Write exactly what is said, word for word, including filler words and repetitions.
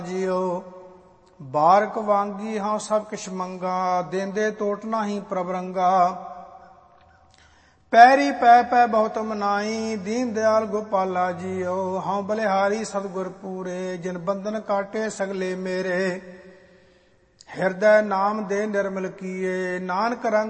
JIO. ਬਾਰਕ ਵਾਂਗੀ ਹਾਂ ਸਭ ਕਿਛ ਮੰਗਾ, ਦੇਂਦੇ ਟੋਟ ਨਾਹੀ ਪ੍ਰਭ ਰੰਗਾ। ਪੈਰੀ ਪੈ ਪੈ ਬਹੁਤ ਮਨਾਈ, ਦੀਨ ਦਿਆਲ ਗੋਪਾਲਾ ਜੀਓ। ਹਾਂ ਬਲਿਹਾਰੀ ਸਤਿਗੁਰ ਪੂਰੇ, ਜਿਨ ਬੰਧਨ ਕਾਟੇ ਸਗਲੇ ਮੇਰੇ। ਹਿਰਦੈ ਨਾਮ ਦੇ ਨਿਰਮਲ ਕੀਏ, ਨਾਨਕ ਰੰਗ